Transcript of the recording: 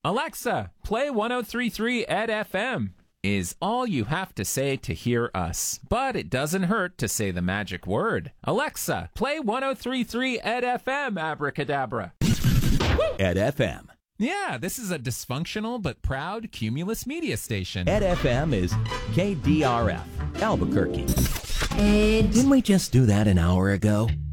Alexa, play 1033 Ed FM is all you have to say to hear us. But it doesn't hurt to say the magic word. Alexa, play 1033 Ed FM, abracadabra. Ed FM. Yeah, this is a dysfunctional but proud Cumulus media station. Ed FM is KDRF, Albuquerque. Ed. Didn't we just do that an hour ago?